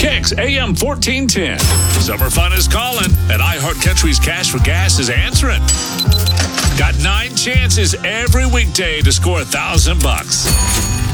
Kicks AM 1410. Summer fun is calling, and iHeart Country's Cash for Gas is answering. Got 9 chances every weekday to score $1,000.